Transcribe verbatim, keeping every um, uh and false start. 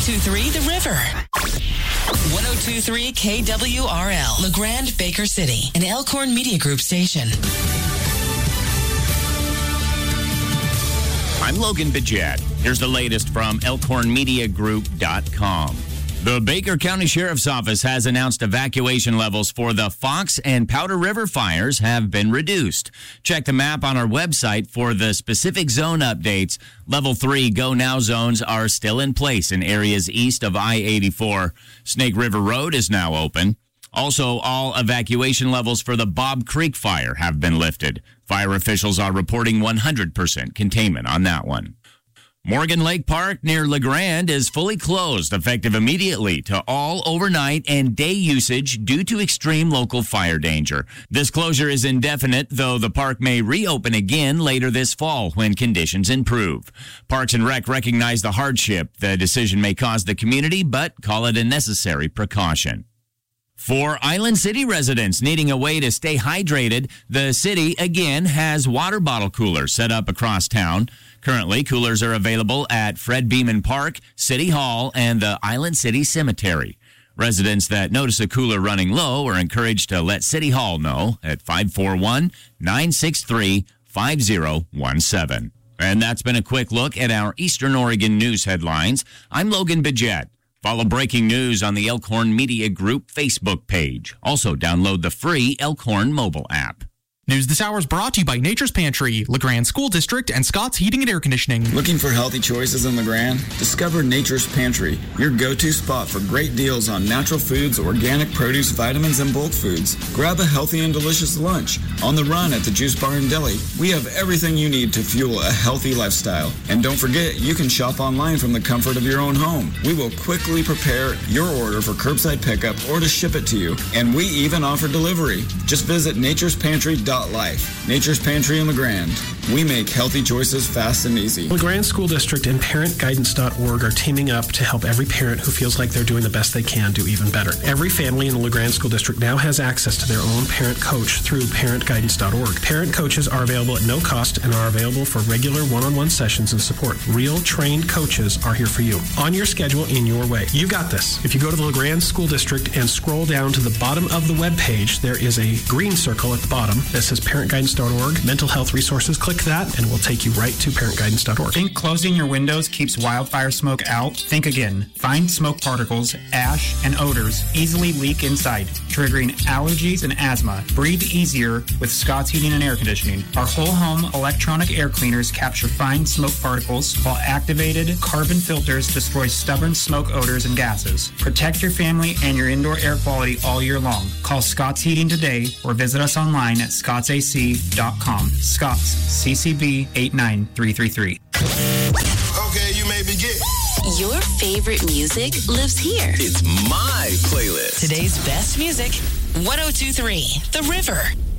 two three The River. one oh two three K W R L, LeGrand, Baker City, an Elkhorn Media Group station. I'm Logan Bidget. Here's the latest from elkhorn media group dot com. The Baker County Sheriff's Office has announced evacuation levels for the Fox and Powder River fires have been reduced. Check the map on our website for the specific zone updates. Level three Go Now zones are still in place in areas east of I eighty-four. Snake River Road is now open. Also, all evacuation levels for the Bob Creek fire have been lifted. Fire officials are reporting one hundred percent containment on that one. Morgan Lake Park near LeGrand is fully closed, effective immediately to all overnight and day usage due to extreme local fire danger. This closure is indefinite, though the park may reopen again later this fall when conditions improve. Parks and Rec recognize the hardship the decision may cause the community, but call it a necessary precaution. For Island City residents needing a way to stay hydrated, the city again has water bottle coolers set up across town. Currently, coolers are available at Fred Beeman Park, City Hall, and the Island City Cemetery. Residents that notice a cooler running low are encouraged to let City Hall know at five four one, nine six three, five zero one seven. And that's been a quick look at our Eastern Oregon news headlines. I'm Logan Bidget. Follow breaking news on the Elkhorn Media Group Facebook page. Also, download the free Elkhorn mobile app. News this hour is brought to you by Nature's Pantry, LeGrand School District, and Scott's Heating and Air Conditioning. Looking for healthy choices in LeGrand? Discover Nature's Pantry, your go-to spot for great deals on natural foods, organic produce, vitamins, and bulk foods. Grab a healthy and delicious lunch. On the run at the Juice Bar and Deli, we have everything you need to fuel a healthy lifestyle. And don't forget, you can shop online from the comfort of your own home. We will quickly prepare your order for curbside pickup or to ship it to you. And we even offer delivery. Just visit nature's pantry dot com. Life. Nature's Pantry in LeGrand. We make healthy choices fast and easy. LeGrand School District and parent guidance dot org are teaming up to help every parent who feels like they're doing the best they can do even better. Every family in the LeGrand School District now has access to their own parent coach through parent guidance dot org. Parent coaches are available at no cost and are available for regular one-on-one sessions and support. Real trained coaches are here for you, on your schedule, in your way. You got this. If you go to the LeGrand School District and scroll down to the bottom of the web page, there is a green circle at the bottom that says parent guidance dot org, mental health resources. Click that and we'll take you right to parent guidance dot org. Think closing your windows keeps wildfire smoke out? Think again. Fine smoke particles, ash, and odors easily leak inside, triggering allergies and asthma. Breathe easier with Scott's Heating and Air Conditioning. Our whole home electronic air cleaners capture fine smoke particles, while activated carbon filters destroy stubborn smoke odors and gases. Protect your family and your indoor air quality all year long. Call Scott's Heating today or visit us online at scotts a c dot com. Scott's, C C B eight nine three three three. Okay, you may begin. Your favorite music lives here. It's my playlist. Today's best music, one oh two three The River.